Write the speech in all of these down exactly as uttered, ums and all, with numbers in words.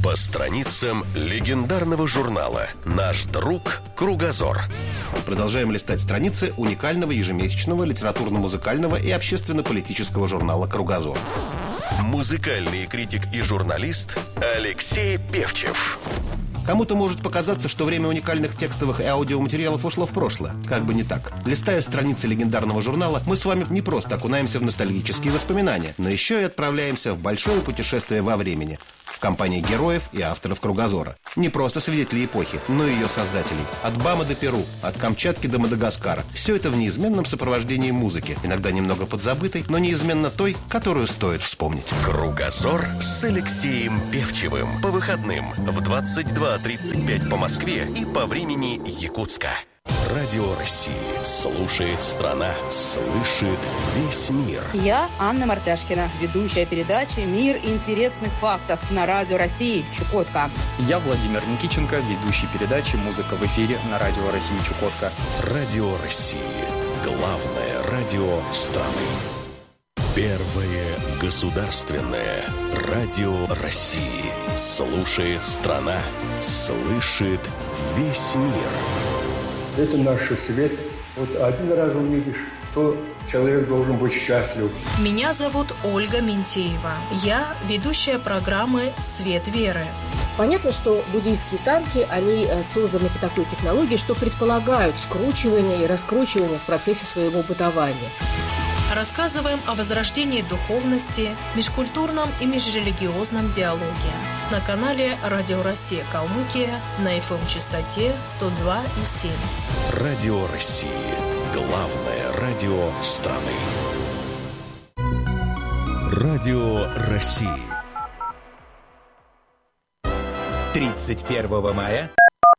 По страницам легендарного журнала «Наш друг Кругозор». Продолжаем листать страницы уникального ежемесячного литературно-музыкального и общественно-политического журнала «Кругозор». Музыкальный критик и журналист Алексей Певчев. Кому-то может показаться, что время уникальных текстовых и аудиоматериалов ушло в прошлое. Как бы не так. Листая страницы легендарного журнала, мы с вами не просто окунаемся в ностальгические воспоминания, но еще и отправляемся в большое путешествие во времени в компании героев и авторов «Кругозора». Не просто свидетелей эпохи, но и ее создателей. От Бама до Перу, от Камчатки до Мадагаскара. Все это в неизменном сопровождении музыки. Иногда немного подзабытой, но неизменно той, которую стоит вспомнить. «Кругозор» с Алексеем Певчевым. По выходным в двадцать два тридцать пять по Москве и по времени Якутска. Радио России. Слушает страна. Слышит весь мир. Я Анна Мартяшкина, ведущая передачи «Мир интересных фактов» на Радио России Чукотка. Я Владимир Никиченко, ведущий передачи «Музыка в эфире» на Радио России Чукотка. Радио России. Главное радио страны. Первое государственное радио России. Слушает страна. Слышит весь мир. Это наш свет. Вот один раз увидишь, то человек должен быть счастлив. Меня зовут Ольга Ментеева. Я ведущая программы «Свет веры». Понятно, что буддийские танки, они созданы по такой технологии, что предполагают скручивание и раскручивание в процессе своего бытования. Рассказываем о возрождении духовности, межкультурном и межрелигиозном диалоге. На канале Радио Россия Калмыкия на эф эм-частоте сто два и семь. Радио России. Главное радио страны. Радио России. тридцать первого мая.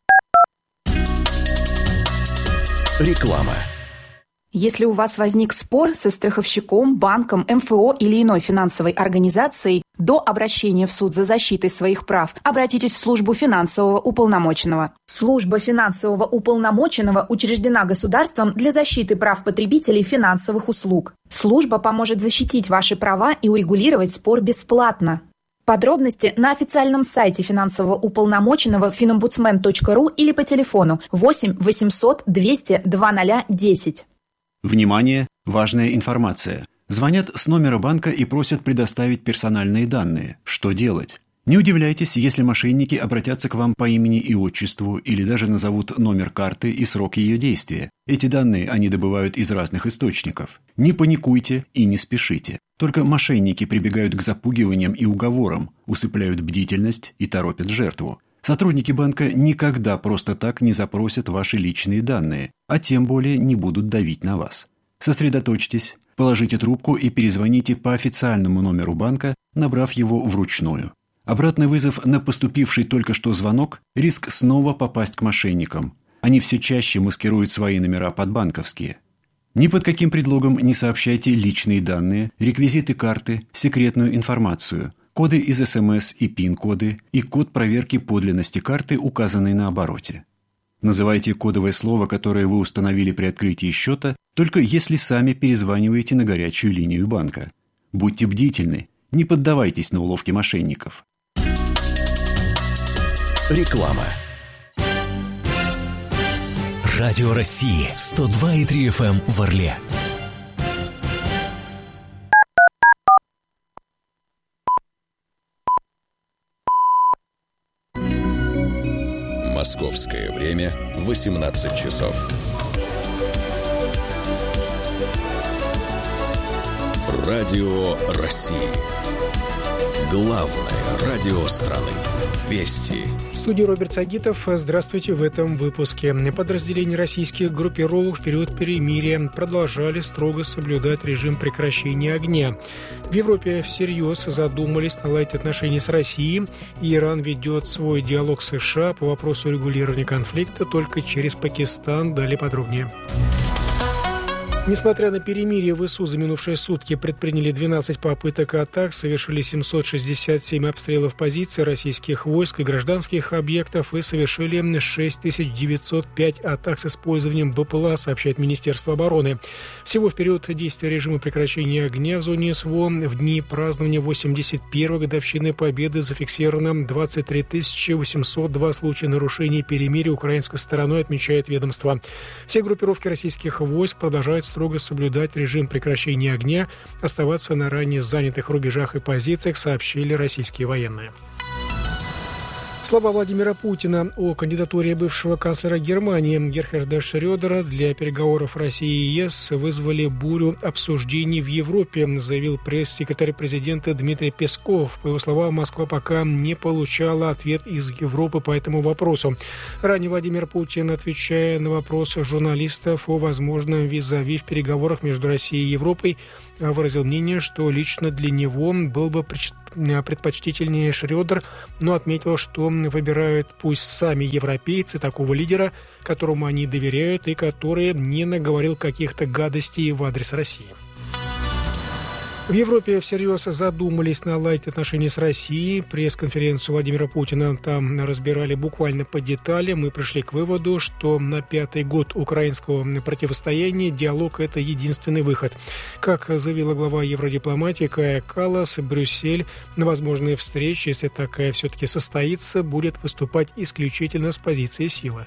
Реклама. Если у вас возник спор со страховщиком, банком, эм эф о или иной финансовой организацией, до обращения в суд за защитой своих прав обратитесь в службу финансового уполномоченного. Служба финансового уполномоченного учреждена государством для защиты прав потребителей финансовых услуг. Служба поможет защитить ваши права и урегулировать спор бесплатно. Подробности на официальном сайте финансового уполномоченного финомбудсмен точка ру или по телефону восемь восемьсот двести два ноль десять. Внимание! Важная информация. Звонят с номера банка и просят предоставить персональные данные. Что делать? Не удивляйтесь, если мошенники обратятся к вам по имени и отчеству или даже назовут номер карты и срок ее действия. Эти данные они добывают из разных источников. Не паникуйте и не спешите. Только мошенники прибегают к запугиваниям и уговорам, усыпляют бдительность и торопят жертву. Сотрудники банка никогда просто так не запросят ваши личные данные, а тем более не будут давить на вас. Сосредоточьтесь, положите трубку и перезвоните по официальному номеру банка, набрав его вручную. Обратный вызов на поступивший только что звонок – риск снова попасть к мошенникам. Они все чаще маскируют свои номера под банковские. Ни под каким предлогом не сообщайте личные данные, реквизиты карты, секретную информацию, коды из эс эм эс и пин-коды и код проверки подлинности карты, указанный на обороте. Называйте кодовое слово, которое вы установили при открытии счета, только если сами перезваниваете на горячую линию банка. Будьте бдительны, не поддавайтесь на уловки мошенников. Реклама. Радио России сто два и три эф эм в Орле. Московское время восемнадцать часов. Радио России. Главное радио страны. Вести. В студии Роберт Сагитов. Здравствуйте в этом выпуске. Подразделения российских группировок в период перемирия продолжали строго соблюдать режим прекращения огня. В Европе всерьез задумались наладить отношения с Россией. Иран ведет свой диалог с США по вопросу регулирования конфликта только через Пакистан. Далее подробнее. Несмотря на перемирие, ВСУ за минувшие сутки предприняли двенадцать попыток атак, совершили семьсот шестьдесят семь обстрелов позиций российских войск и гражданских объектов и совершили шесть тысяч девятьсот пять атак с использованием БПЛА, сообщает Министерство обороны. Всего в период действия режима прекращения огня в зоне СВО в дни празднования восемьдесят первой годовщины Победы зафиксировано двадцать три тысячи восемьсот два случая нарушений перемирия украинской стороной, отмечает ведомство. Все группировки российских войск продолжают строго соблюдать режим прекращения огня, оставаться на ранее занятых рубежах и позициях, сообщили российские военные. Слова Владимира Путина о кандидатуре бывшего канцлера Германии Герхарда Шрёдера для переговоров России и ЕС вызвали бурю обсуждений в Европе, заявил пресс-секретарь президента Дмитрий Песков. По его словам, Москва пока не получала ответ из Европы по этому вопросу. Ранее Владимир Путин, отвечая на вопрос журналистов о возможном визави в переговорах между Россией и Европой, выразил мнение, что лично для него был бы предпочтительнее Шрёдер, но отметил, что выбирают пусть сами европейцы такого лидера, которому они доверяют и который не наговорил каких-то гадостей в адрес России. В Европе всерьез задумались наладить отношения с Россией. Пресс-конференцию Владимира Путина там разбирали буквально по деталям и пришли к выводу, что на пятый год украинского противостояния диалог – это единственный выход. Как заявила глава евродипломатии Кая Каллас, Брюссель на возможные встречи, если такая все-таки состоится, будет выступать исключительно с позиции силы.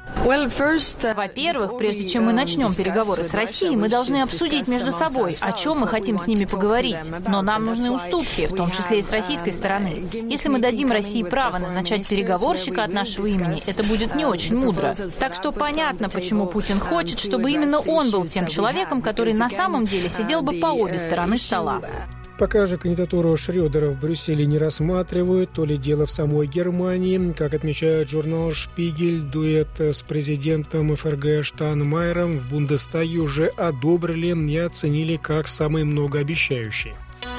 Во-первых, прежде чем мы начнем переговоры с Россией, мы должны обсудить между собой, о чем мы хотим с ними поговорить. Но нам нужны уступки, в том числе и с российской стороны. Если мы дадим России право назначать переговорщика от нашего имени, это будет не очень мудро. Так что понятно, почему Путин хочет, чтобы именно он был тем человеком, который на самом деле сидел бы по обе стороны стола. Пока же кандидатуру Шрёдера в Брюсселе не рассматривают, то ли дело в самой Германии. Как отмечает журнал «Шпигель», дуэт с президентом ФРГ Штайнмайером в Бундестаге уже одобрили и оценили как самый многообещающий.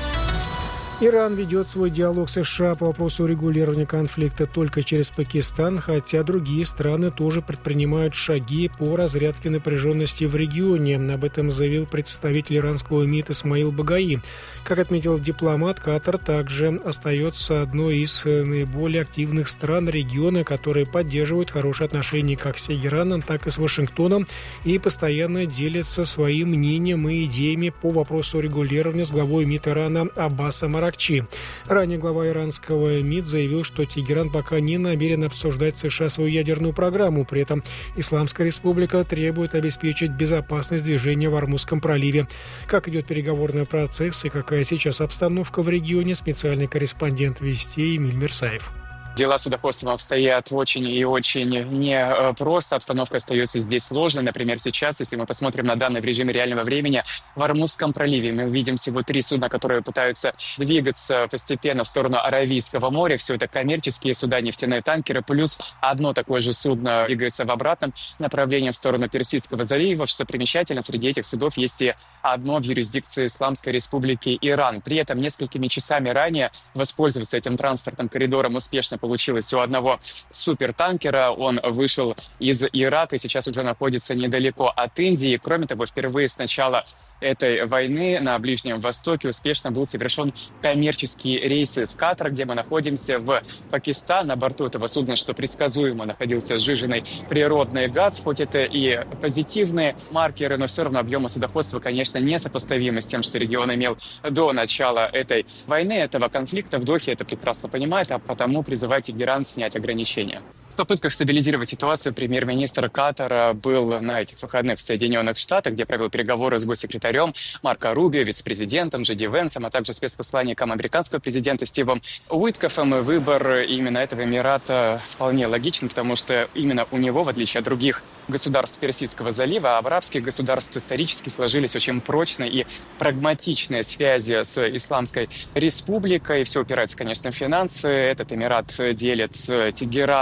Иран ведет свой диалог с США по вопросу урегулирования конфликта только через Пакистан, хотя другие страны тоже предпринимают шаги по разрядке напряженности в регионе. Об этом заявил представитель иранского МИД Исмаил Багаи. Как отметил дипломат, Катар также остается одной из наиболее активных стран региона, которые поддерживают хорошие отношения как с Тегераном, так и с Вашингтоном и постоянно делятся своим мнением и идеями по вопросу урегулирования с главой МИД Ирана Аббасом Аракчи. Ранее глава иранского МИД заявил, что Тегеран пока не намерен обсуждать с США свою ядерную программу. При этом Исламская республика требует обеспечить безопасность движения в Ормузском проливе. Как идет переговорный процесс и какая сейчас обстановка в регионе, специальный корреспондент Вестей Эмиль Мерсаев. Дела с судоходством обстоят очень и очень непросто. Обстановка остается здесь сложной. Например, сейчас, если мы посмотрим на данные в режиме реального времени, в Ормузском проливе мы видим всего три судна, которые пытаются двигаться постепенно в сторону Аравийского моря. Все это коммерческие суда, нефтяные танкеры, плюс одно такое же судно двигается в обратном направлении в сторону Персидского залива. Что примечательно, среди этих судов есть и одно в юрисдикции Исламской республики Иран. При этом несколькими часами ранее воспользоваться этим транспортным коридором успешно получилось у одного супертанкера. Он вышел из Ирака и сейчас уже находится недалеко от Индии. Кроме того, впервые с начала этой войны на Ближнем Востоке успешно был совершен коммерческий рейс из Катара, где мы находимся, в Пакистан. На борту этого судна, что предсказуемо, находился сжиженный природный газ. Хоть это и позитивные маркеры, но все равно объемы судоходства, конечно, несопоставимы с тем, что регион имел до начала этой войны, этого конфликта. В Дохе это прекрасно понимает, а потому призывает Тегеран снять ограничения. В попытках стабилизировать ситуацию премьер-министр Катара был на этих выходных в Соединенных Штатах, где провел переговоры с госсекретарем Марко Рубио, вице-президентом Джей Ди Венсом, а также спецпосланником американского президента Стивом Уиткоффом. И выбор именно этого Эмирата вполне логичен, потому что именно у него, в отличие от других государств Персидского залива, арабских государств исторически сложились очень прочные и прагматичные связи с Исламской республикой. Все упирается, конечно, в финансы. Этот Эмират делит с Тегераном крупнейший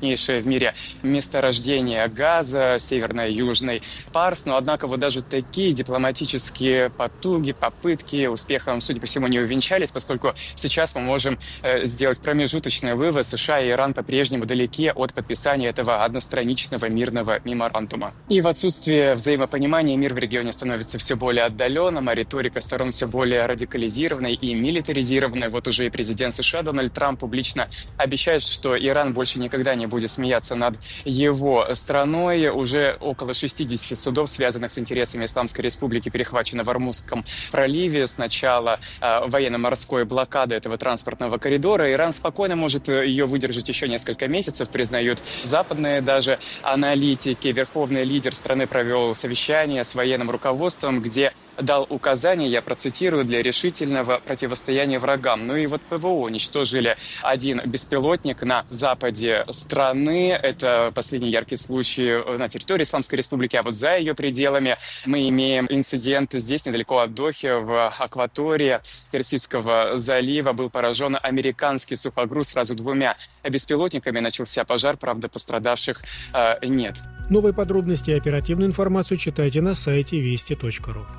крупнейшее в мире месторождение газа, Северный Южный Парс. Но, однако, вот даже такие дипломатические потуги, попытки успехом, судя по всему, не увенчались, поскольку сейчас мы можем э, сделать промежуточный вывод. США и Иран по-прежнему далеки от подписания этого одностраничного мирного меморандума. И в отсутствие взаимопонимания мир в регионе становится все более отдаленным, а риторика сторон все более радикализированной и милитаризированной. Вот уже и президент США Дональд Трамп публично обещает, что Иран больше никогда не будет смеяться над его страной. Уже около шестидесяти судов, связанных с интересами Исламской Республики, перехвачено в Ормузском проливе. С начала э, военно-морской блокады этого транспортного коридора Иран спокойно может ее выдержать еще несколько месяцев, признают западные даже аналитики. Верховный лидер страны провел совещание с военным руководством, где дал указания, я процитирую, для решительного противостояния врагам. Ну и вот ПВО уничтожили один беспилотник на западе страны. Это последний яркий случай на территории Исламской Республики, а вот за ее пределами мы имеем инцидент здесь, недалеко от Дохи, в акватории Персидского залива. Был поражен американский сухогруз сразу двумя беспилотниками. Начался пожар, правда, пострадавших э, нет. Новые подробности и оперативную информацию читайте на сайте вести точка ру.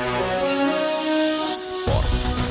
Спорт.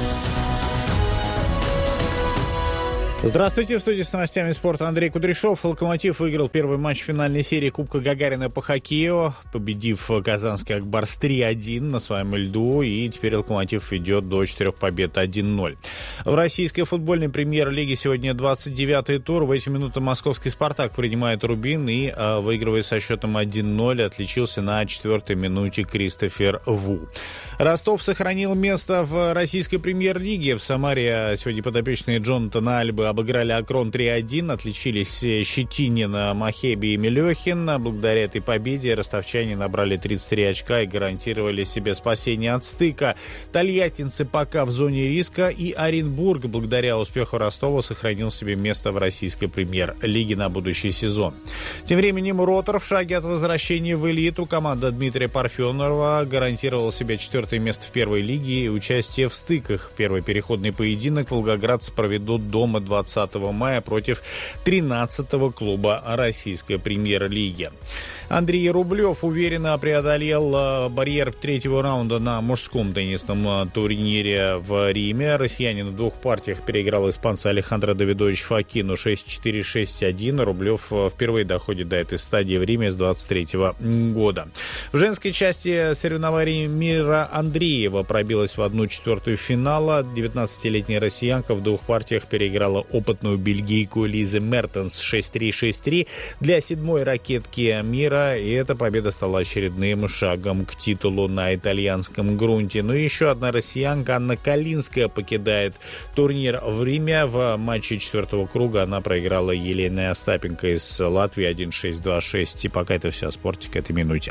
Здравствуйте, в студии с новостями спорта Андрей Кудряшов. «Локомотив» выиграл первый матч финальной серии Кубка Гагарина по хоккею, победив казанский «Акбарс» три один на своем льду, и теперь «Локомотив» ведет до четырех побед один ноль. В российской футбольной премьер-лиге сегодня двадцать девятый тур. В эти минуты московский «Спартак» принимает «Рубин» и э, выигрывает со счетом один ноль. Отличился на четвертой минуте Кристофер Ву. Ростов сохранил место в российской премьер-лиге. В Самаре сегодня подопечные Джонатана Альбы обыграли Акрон три один, отличились Щетинин, Махеби и Мелехин. Благодаря этой победе ростовчане набрали тридцать три очка и гарантировали себе спасение от стыка. Тольяттинцы пока в зоне риска, и Оренбург, благодаря успеху Ростова, сохранил себе место в российской премьер-лиге на будущий сезон. Тем временем Ротор в шаге от возвращения в элиту. Команда Дмитрия Парфенова гарантировала себе четвертое место в первой лиге и участие в стыках. Первый переходный поединок волгоградцы проведут дома двадцатого мая против тринадцатого клуба российской премьер-лиги. Андрей Рублев уверенно преодолел барьер третьего раунда на мужском теннисном турнире в Риме. Россиянин в двух партиях переиграл испанца Алехандро Давидовича Фокину шесть четыре шесть один. Рублев впервые доходит до этой стадии в Риме с двадцать третьего года. В женской части соревнований Мира Андреева пробилась в одну четвертую финала. девятнадцатилетняя россиянка в двух партиях переиграла опытную бельгийку Лизе Мертенс шесть три шесть три для седьмой ракетки мира, и эта победа стала очередным шагом к титулу на итальянском грунте. Ну и еще одна россиянка, Анна Калинская, покидает турнир в Риме. В матче четвертого круга она проиграла Елене Остапенко из Латвии один шесть два шесть. И пока это все о спорте к этой минуте.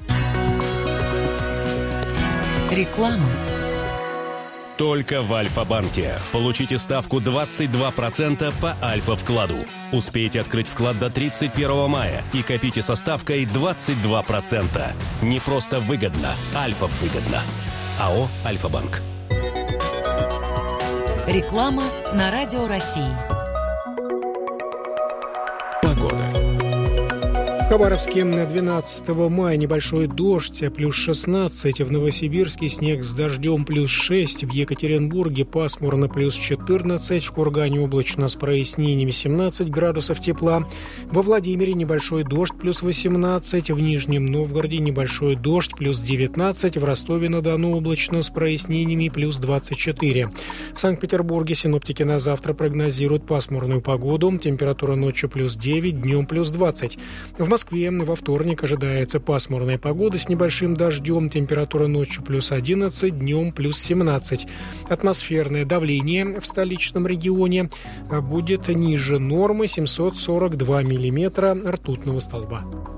Реклама. Только в Альфа-банке. Получите ставку двадцать два процента по Альфа-вкладу. Успейте открыть вклад до тридцать первого мая и копите со ставкой двадцать два процента. Не просто выгодно, Альфа-выгодно. АО «Альфа-банк». Реклама на Радио России. Погода. В Хабаровске двенадцатого мая небольшой дождь, плюс шестнадцать. В Новосибирске снег с дождем, плюс шесть. В Екатеринбурге пасмурно, плюс четырнадцать. В Кургане облачно с прояснениями, семнадцать градусов тепла. Во Владимире небольшой дождь, плюс восемнадцать. В Нижнем Новгороде небольшой дождь, плюс девятнадцать. В Ростове-на-Дону облачно с прояснениями, плюс двадцать четыре. В Санкт-Петербурге синоптики на завтра прогнозируют пасмурную погоду. Температура ночью плюс девять, днем плюс двадцать. В В Москве во вторник ожидается пасмурная погода с небольшим дождем. Температура ночью плюс одиннадцать, днем плюс семнадцать. Атмосферное давление в столичном регионе будет ниже нормы семьсот сорок два миллиметра ртутного столба.